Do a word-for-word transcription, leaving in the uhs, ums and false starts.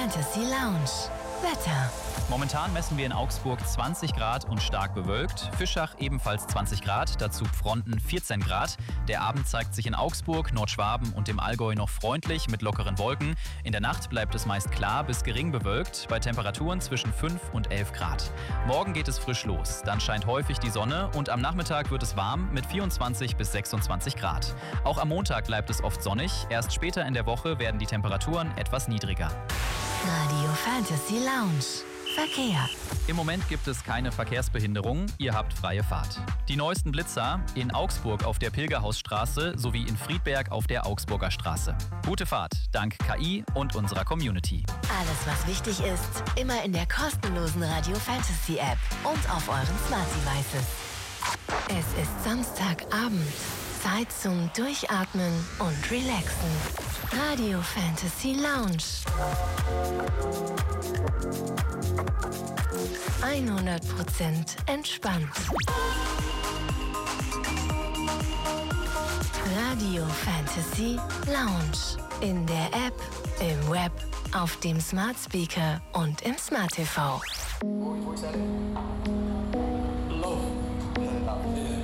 Fantasy Lounge. Wetter. Momentan messen wir in Augsburg zwanzig Grad und stark bewölkt. Fischach ebenfalls zwanzig Grad, dazu Pfronten vierzehn Grad. Der Abend zeigt sich in Augsburg, Nordschwaben und dem Allgäu noch freundlich mit lockeren Wolken. In der Nacht bleibt es meist klar bis gering bewölkt, bei Temperaturen zwischen fünf und elf Grad. Morgen geht es frisch los, dann scheint häufig die Sonne und am Nachmittag wird es warm mit vierundzwanzig bis sechsundzwanzig Grad. Auch am Montag bleibt es oft sonnig, erst später in der Woche werden die Temperaturen etwas niedriger. Radio Fantasy Lounge. Verkehr. Im Moment gibt es keine Verkehrsbehinderung, ihr habt freie Fahrt. Die neuesten Blitzer in Augsburg auf der Pilgerhausstraße sowie in Friedberg auf der Augsburger Straße. Gute Fahrt, dank K I und unserer Community. Alles, was wichtig ist, immer in der kostenlosen Radio Fantasy App und auf euren Smart Devices. Es ist Samstagabend. Zeit zum Durchatmen und Relaxen. Radio Fantasy Lounge. hundert Prozent entspannt. Radio Fantasy Lounge. In der App, im Web, auf dem Smart Speaker und im Smart T V. Love.